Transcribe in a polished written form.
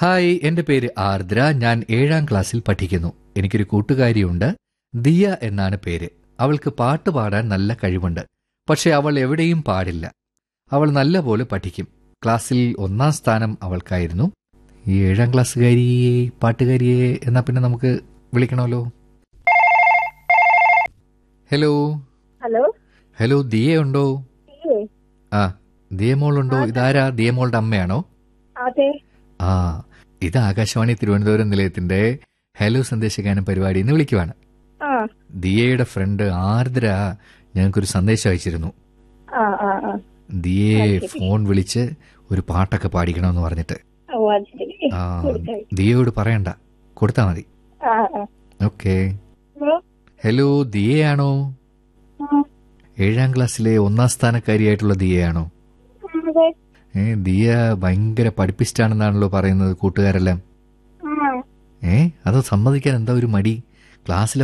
Hi, എന്റെ പേര് ആർദ്ര. ഞാൻ 7ാം ക്ലാസ്സിൽ പഠിക്കുന്നു. എനിക്കൊരു കൂട്ടുകാരിയുണ്ട്. ദിയ എന്നാണ് പേര്. അവൾക്ക് പാട്ട് പാടാൻ നല്ല കഴിവുണ്ട്. പക്ഷെ അവൾ എവിടെയും പാടില്ല. അവൾ നല്ലപോലെ പഠിക്കും. ക്ലാസ്സിൽ 1ാം സ്ഥാനം അവൾക്കായിരുന്നു. ഈ 7ാം ക്ലാസ്സുകാരിയെ പാട്ടുകാരിയെ എന്നാ പിന്നെ നമുക്ക് വിളിക്കണമല്ലോ. ഹലോ ഹലോ ഹലോ, ദിയ ഉണ്ടോ? ഇല്ലേ? ആ, ദിയമോളുണ്ടോ? ഇതാരാ? ദിയമോളുടെ അമ്മയാണോ? അതെ. ആ, ഇത് ആകാശവാണി തിരുവനന്തപുരം നിലയത്തിന്റെ ഹലോ സന്ദേശഗാനം പരിപാടിയിൽ നിന്ന് വിളിക്കുവാണ്. ആ ദിയയുടെ ഫ്രണ്ട് ആർദ്ര ഞങ്ങൾക്കൊരു സന്ദേശം അയച്ചിരുന്നു. ആ ആ ആ ദിയയെ ശരി. ഫോൺ വിളിച്ച് ഒരു പാട്ടൊക്കെ പാടിക്കണമെന്ന് പറഞ്ഞിട്ട്. ഓ, അത് ശരി. ആ, കൊടുക്കാം. ദിയയോട് പറയണ്ട, കൊടുത്താ മതി. ആ ആ ഓക്കെ. ഹലോ. ഹലോ, ദിയയാണോ? ആ, 7ാം ക്ലാസ്സിലെ 1ാം സ്ഥാനക്കാരിയായിട്ടുള്ള ദിയയാണോ? അതെ. ദിയ ഭയങ്കര പഠിപ്പിസ്റ്റാണെന്നാണല്ലോ പറയുന്നത് കൂട്ടുകാരെല്ലാം. ആ അത് സമ്മതിക്കാൻ എന്താ ഒരു മടി? ക്ലാസ്സിലെ